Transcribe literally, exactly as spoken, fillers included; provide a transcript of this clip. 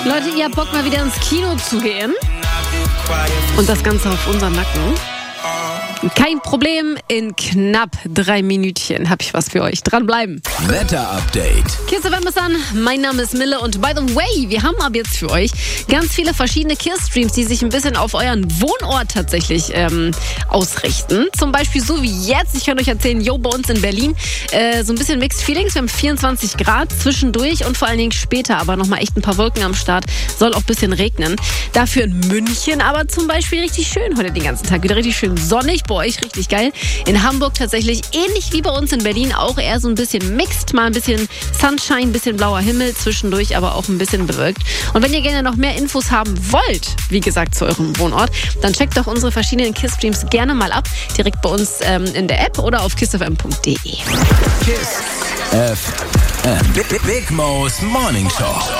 Leute, ihr habt Bock mal wieder ins Kino zu gehen? Und das Ganze auf unseren Nacken? Kein Problem, in knapp drei Minütchen habe ich was für euch. Dranbleiben. Wetter-Update. Kiss F M ist an, mein Name ist Mille und by the way, wir haben ab jetzt für euch ganz viele verschiedene Kiss-Streams, die sich ein bisschen auf euren Wohnort tatsächlich ähm, ausrichten. Zum Beispiel so wie jetzt, ich kann euch erzählen, yo, bei uns in Berlin, äh, so ein bisschen Mixed Feelings. Wir haben vierundzwanzig Grad zwischendurch und vor allen Dingen später aber nochmal echt ein paar Wolken am Start. Soll auch ein bisschen regnen. Dafür in München aber zum Beispiel richtig schön heute den ganzen Tag. Wieder richtig schön sonnig. Bei euch richtig geil. In Hamburg tatsächlich ähnlich wie bei uns in Berlin auch eher so ein bisschen mixed, mal ein bisschen Sunshine, ein bisschen blauer Himmel, zwischendurch aber auch ein bisschen bewölkt. Und wenn ihr gerne noch mehr Infos haben wollt, wie gesagt, zu eurem Wohnort, dann checkt doch unsere verschiedenen Kiss-Streams gerne mal ab, direkt bei uns ähm, in der App oder auf kiss f m punkt de. Kiss F M. Big, Big Mo's Morning Show.